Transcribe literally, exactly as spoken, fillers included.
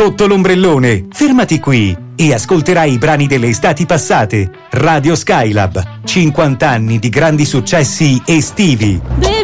sotto l'ombrellone. Fermati qui e ascolterai i brani delle estati passate. Radio Skylab, cinquanta anni di grandi successi estivi.